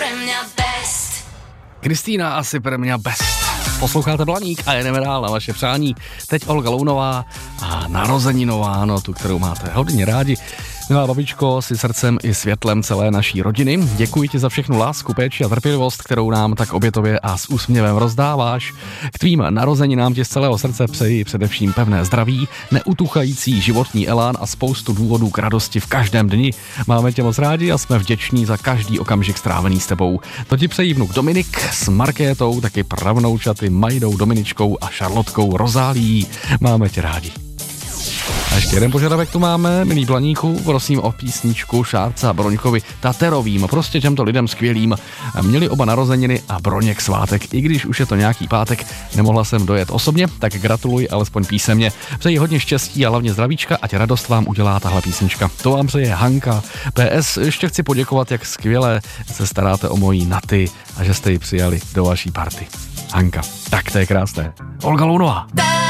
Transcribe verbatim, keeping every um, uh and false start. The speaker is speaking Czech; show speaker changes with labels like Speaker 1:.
Speaker 1: Kristýna asi pre mňa best. Posloucháte Blaník a jedeme dál na vaše přání. Teď Olga Lounová a narozeninová, no tu, kterou máte hodně rádi. Milá babičko, si srdcem i světlem celé naší rodiny. Děkuji ti za všechnu lásku, péči a trpělivost, kterou nám tak obětově a s úsměvem rozdáváš. K tvým narozeninám ti z celého srdce přeji především pevné zdraví, neutuchající životní elán a spoustu důvodů k radosti v každém dni. Máme tě moc rádi a jsme vděční za každý okamžik strávený s tebou. To ti přejí vnuk Dominik s Markétou, taky pravnoučaty Majdou, Dominičkou a Šarlotkou Rozálií. Máme tě rádi. A ještě jeden požadavek tu máme, milí Blaníku, prosím o písničku Šárce a Broňkovi Taterovým, prostě těmto lidem skvělým. Měli oba narozeniny a Broněk svátek, i když už je to nějaký pátek, nemohla jsem dojet osobně, tak gratuluj alespoň písemně. Přeji hodně štěstí a hlavně zdravíčka, ať radost vám udělá tahle písnička. To vám přeje Hanka. P S ještě chci poděkovat, jak skvěle se staráte o mojí Naty a že jste ji přijali do vaší party. Hanka, tak to je krásné. Olga Lounová.